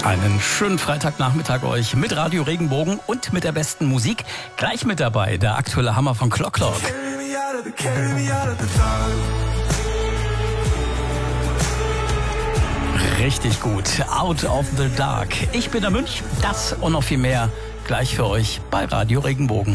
Einen schönen Freitagnachmittag euch mit Radio Regenbogen und mit der besten Musik. Gleich mit dabei der aktuelle Hammer von Clock Clock. Richtig gut. Out of the Dark. Ich bin der Münch. Das und noch viel mehr gleich für euch bei Radio Regenbogen.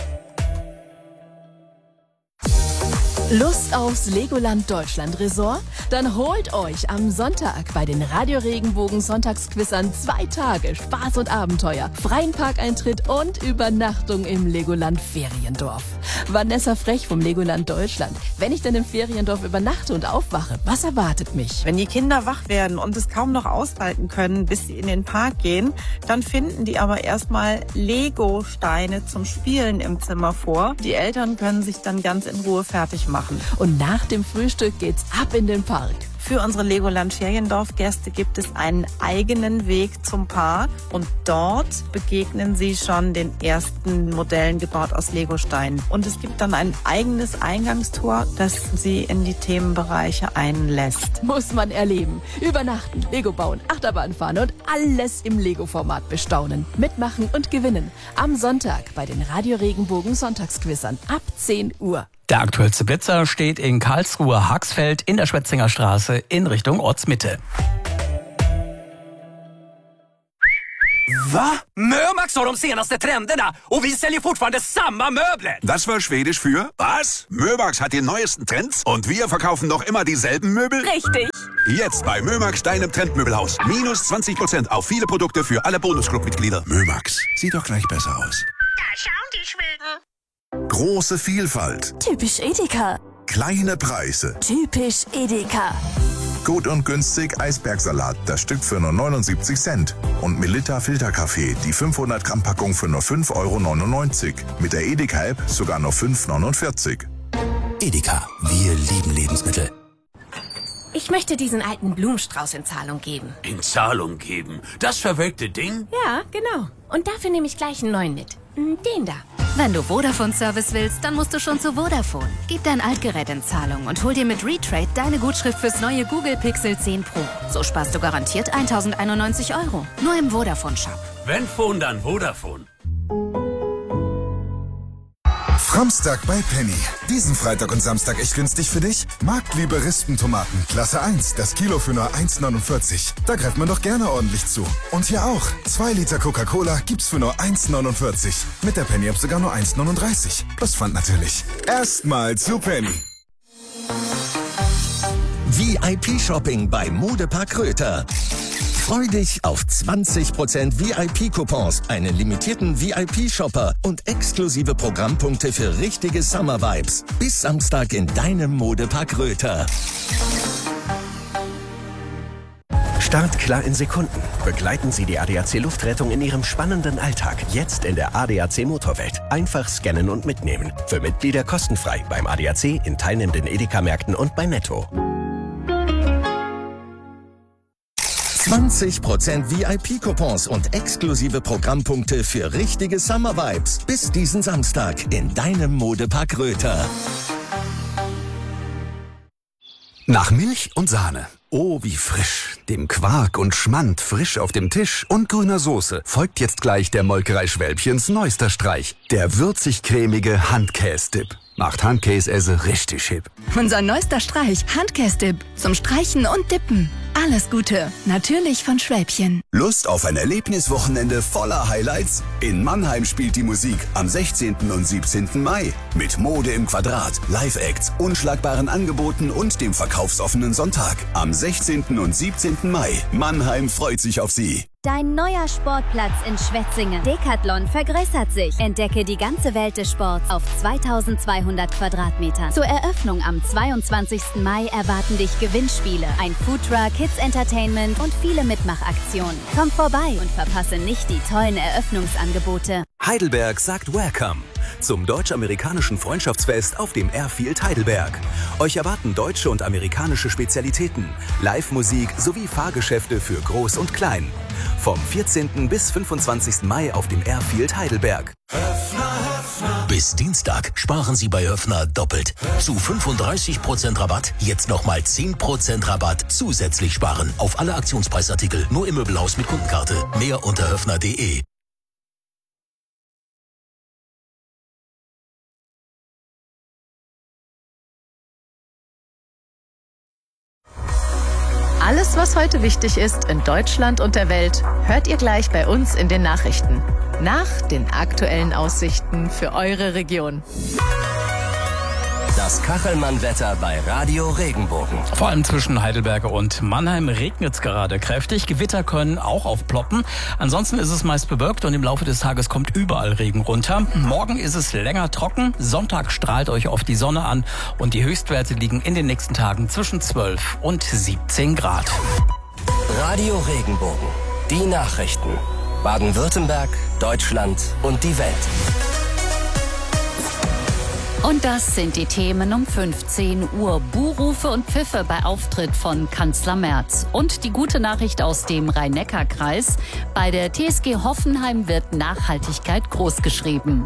Lust aufs Legoland Deutschland Resort? Dann holt euch am Sonntag bei den Radio Regenbogen Sonntagsquizern 2 Tage Spaß und Abenteuer, freien Parkeintritt und Übernachtung im Legoland Feriendorf. Vanessa Frech vom Legoland Deutschland. Wenn ich denn im Feriendorf übernachte und aufwache, was erwartet mich? Wenn die Kinder wach werden und es kaum noch aushalten können, bis sie in den Park gehen, dann finden die aber erstmal Lego-Steine zum Spielen im Zimmer vor. Die Eltern können sich dann ganz in Ruhe fertig machen. Und nach dem Frühstück geht's ab in den Park. Für unsere Legoland Feriendorf-Gäste gibt es einen eigenen Weg zum Park und dort begegnen sie schon den ersten Modellen gebaut aus Legosteinen. Und es gibt dann ein eigenes Eingangstor, das sie in die Themenbereiche einlässt. Muss man erleben. Übernachten, Lego bauen, Achterbahn fahren und alles im Lego-Format bestaunen. Mitmachen und gewinnen. Am Sonntag bei den Radio Regenbogen Sonntagsquizern ab 10 Uhr. Der aktuellste Blitzer steht in Karlsruhe Haxfeld in der Schwetzinger Straße in Richtung Ortsmitte. Va? Mömax har de senaste trenderna och vi säljer fortfarande samma möbler. Das war Schwedisch für was? Mömax hat die neuesten Trends und wir verkaufen noch immer dieselben Möbel? Richtig. Jetzt bei Mömax, deinem Trendmöbelhaus. Minus 20% auf viele Produkte für alle Bonusclub-Mitglieder. Mömax, sieht doch gleich besser aus. Da schauen die Schweden. Große Vielfalt. Typisch Edeka. Kleine Preise. Typisch Edeka. Gut und günstig Eisbergsalat, das Stück für nur 79 Cent. Und Melitta Filterkaffee, die 500 Gramm Packung für nur 5,99 €. Mit der Edeka-App sogar nur 5,49 €. Edeka, wir lieben Lebensmittel. Ich möchte diesen alten Blumenstrauß in Zahlung geben. In Zahlung geben? Das verwelkte Ding? Ja, genau. Und dafür nehme ich gleich einen neuen mit. Den da. Wenn du Vodafone-Service willst, dann musst du schon zu Vodafone. Gib dein Altgerät in Zahlung und hol dir mit Retrade deine Gutschrift fürs neue Google Pixel 10 Pro. So sparst du garantiert 1.091 €. Nur im Vodafone-Shop. Wenn Phone, dann Vodafone. Framstag bei Penny. Diesen Freitag und Samstag echt günstig für dich? Marktliebe Rispentomaten, Klasse 1, das Kilo für nur 1,49 €. Da greift man doch gerne ordentlich zu. Und hier auch. 2 Liter Coca-Cola gibt's für nur 1,49 €. Mit der Penny-App sogar nur 1,39 €. Plus Pfand natürlich. Erstmal zu Penny. VIP-Shopping bei Modepark Röther. Freu dich auf 20% VIP-Coupons, einen limitierten VIP-Shopper und exklusive Programmpunkte für richtige Summer-Vibes. Bis Samstag in deinem Modepark Röther. Start klar in Sekunden. Begleiten Sie die ADAC Luftrettung in Ihrem spannenden Alltag. Jetzt in der ADAC Motorwelt. Einfach scannen und mitnehmen. Für Mitglieder kostenfrei beim ADAC, in teilnehmenden Edeka-Märkten und bei Netto. 20% VIP-Coupons und exklusive Programmpunkte für richtige Summer-Vibes. Bis diesen Samstag in deinem Modepark Röther. Nach Milch und Sahne. Oh, wie frisch. Dem Quark und Schmand frisch auf dem Tisch und grüner Soße folgt jetzt gleich der Molkerei Schwälbchens neuester Streich. Der würzig-cremige Handkäse-Dip. Macht Handkäse richtig hip. Unser neuester Streich, Handkäse-Dip. Zum Streichen und Dippen. Alles Gute. Natürlich von Schwäbchen. Lust auf ein Erlebniswochenende voller Highlights? In Mannheim spielt die Musik am 16. und 17. Mai. Mit Mode im Quadrat, Live-Acts, unschlagbaren Angeboten und dem verkaufsoffenen Sonntag. Am 16. und 17. Mai. Mannheim freut sich auf Sie. Dein neuer Sportplatz in Schwetzingen. Decathlon vergrößert sich. Entdecke die ganze Welt des Sports auf 2200 Quadratmetern. Zur Eröffnung am 22. Mai erwarten dich Gewinnspiele, ein Foodtruck, Kids Entertainment und viele Mitmachaktionen. Komm vorbei und verpasse nicht die tollen Eröffnungsangebote. Heidelberg sagt Welcome zum deutsch-amerikanischen Freundschaftsfest auf dem Airfield Heidelberg. Euch erwarten deutsche und amerikanische Spezialitäten, Live-Musik sowie Fahrgeschäfte für Groß und Klein. Vom 14. bis 25. Mai auf dem Airfield Heidelberg. Bis Bis Dienstag sparen Sie bei Höffner doppelt. Zu 35% Rabatt, jetzt nochmal 10% Rabatt zusätzlich sparen. Auf alle Aktionspreisartikel, nur im Möbelhaus mit Kundenkarte. Mehr unter höffner.de. Alles, was heute wichtig ist in Deutschland und der Welt, hört ihr gleich bei uns in den Nachrichten. Nach den aktuellen Aussichten für eure Region. Das Kachelmann-Wetter bei Radio Regenbogen. Vor allem zwischen Heidelberg und Mannheim regnet es gerade kräftig. Gewitter können auch aufploppen. Ansonsten ist es meist bewölkt und im Laufe des Tages kommt überall Regen runter. Morgen ist es länger trocken. Sonntag strahlt euch oft die Sonne an und die Höchstwerte liegen in den nächsten Tagen zwischen 12 und 17 Grad. Radio Regenbogen. Die Nachrichten. Baden-Württemberg, Deutschland und die Welt. Und das sind die Themen um 15 Uhr. Buhrufe und Pfiffe bei Auftritt von Kanzler Merz. Und die gute Nachricht aus dem Rhein-Neckar-Kreis. Bei der TSG Hoffenheim wird Nachhaltigkeit großgeschrieben.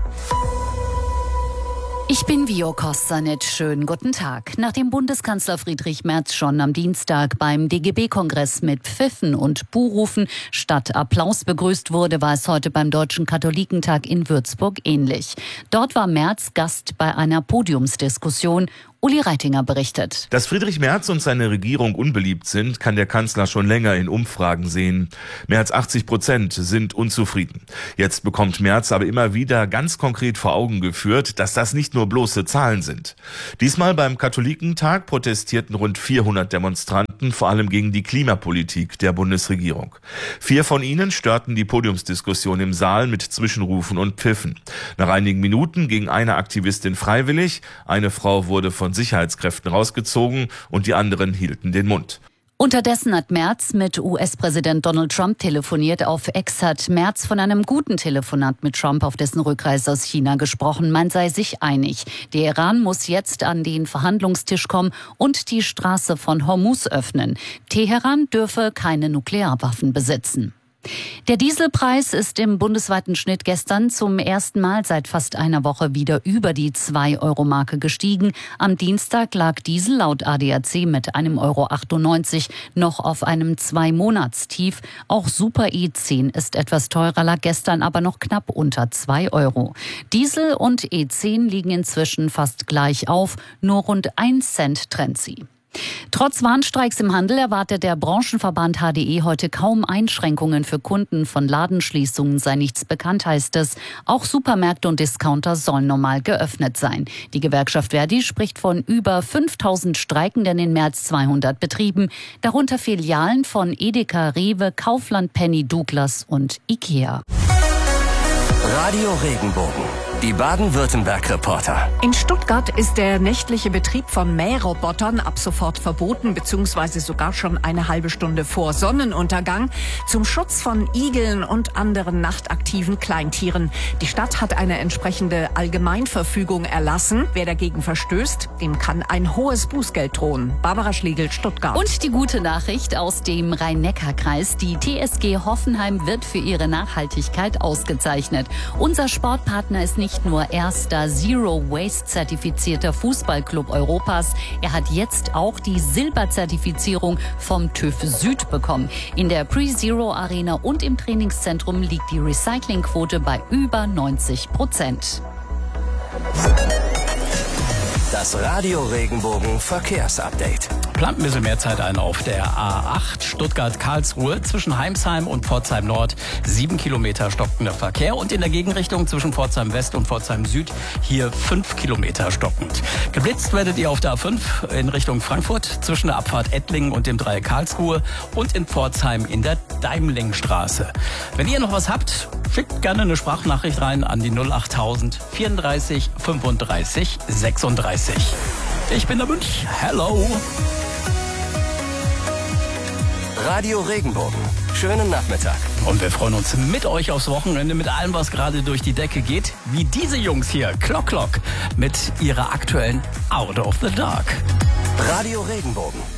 Ich bin Vio Kostanec. Schönen guten Tag. Nachdem Bundeskanzler Friedrich Merz schon am Dienstag beim DGB-Kongress mit Pfiffen und Buhrufen statt Applaus begrüßt wurde, war es heute beim Deutschen Katholikentag in Würzburg ähnlich. Dort war Merz Gast bei einer Podiumsdiskussion. Uli Reitinger berichtet. Dass Friedrich Merz und seine Regierung unbeliebt sind, kann der Kanzler schon länger in Umfragen sehen. Mehr als 80% sind unzufrieden. Jetzt bekommt Merz aber immer wieder ganz konkret vor Augen geführt, dass das nicht nur bloße Zahlen sind. Diesmal beim Katholikentag protestierten rund 400 Demonstranten, vor allem gegen die Klimapolitik der Bundesregierung. 4 von ihnen störten die Podiumsdiskussion im Saal mit Zwischenrufen und Pfiffen. Nach einigen Minuten ging eine Aktivistin freiwillig, eine Frau wurde von Sicherheitskräften rausgezogen und die anderen hielten den Mund. Unterdessen hat Merz mit US-Präsident Donald Trump telefoniert. Auf X hat Merz von einem guten Telefonat mit Trump auf dessen Rückreise aus China gesprochen. Man sei sich einig. Der Iran muss jetzt an den Verhandlungstisch kommen und die Straße von Hormuz öffnen. Teheran dürfe keine Nuklearwaffen besitzen. Der Dieselpreis ist im bundesweiten Schnitt gestern zum ersten Mal seit fast einer Woche wieder über die 2-Euro-Marke gestiegen. Am Dienstag lag Diesel laut ADAC mit 1,98 € noch auf einem 2-Monats-Tief. Auch Super E10 ist etwas teurer, lag gestern aber noch knapp unter 2 €. Diesel und E10 liegen inzwischen fast gleich auf, nur rund 1 Cent trennt sie. Trotz Warnstreiks im Handel erwartet der Branchenverband HDE heute kaum Einschränkungen für Kunden. Von Ladenschließungen sei nichts bekannt, heißt es. Auch Supermärkte und Discounter sollen normal geöffnet sein. Die Gewerkschaft Verdi spricht von über 5.000 Streikenden in mehr als 200 Betrieben, darunter Filialen von Edeka, Rewe, Kaufland, Penny, Douglas und Ikea. Radio Regenbogen. Die Baden-Württemberg-Reporter. In Stuttgart ist der nächtliche Betrieb von Mährobotern ab sofort verboten, beziehungsweise sogar schon eine halbe Stunde vor Sonnenuntergang, zum Schutz von Igeln und anderen nachtaktiven Kleintieren. Die Stadt hat eine entsprechende Allgemeinverfügung erlassen. Wer dagegen verstößt, dem kann ein hohes Bußgeld drohen. Barbara Schlegel, Stuttgart. Und die gute Nachricht aus dem Rhein-Neckar-Kreis. Die TSG Hoffenheim wird für ihre Nachhaltigkeit ausgezeichnet. Unser Sportpartner ist nicht nur erster Zero-Waste-zertifizierter Fußballclub Europas, er hat jetzt auch die Silberzertifizierung vom TÜV Süd bekommen. In der Pre-Zero Arena und im Trainingszentrum liegt die Recyclingquote bei über 90%. Das Radio Regenbogen Verkehrsupdate. Plant ein bisschen mehr Zeit ein auf der A8 Stuttgart-Karlsruhe zwischen Heimsheim und Pforzheim Nord. 7 Kilometer stockender Verkehr und in der Gegenrichtung zwischen Pforzheim West und Pforzheim Süd hier 5 Kilometer stockend. Geblitzt werdet ihr auf der A5 in Richtung Frankfurt zwischen der Abfahrt Ettlingen und dem Dreieck Karlsruhe und in Pforzheim in der Daimlingstraße. Wenn ihr noch was habt, schickt gerne eine Sprachnachricht rein an die 08000 34 35 36. Ich bin der Münch. Hello. Radio Regenbogen. Schönen Nachmittag. Und wir freuen uns mit euch aufs Wochenende, mit allem, was gerade durch die Decke geht. Wie diese Jungs hier, Clock Clock, mit ihrer aktuellen Out of the Dark. Radio Regenbogen.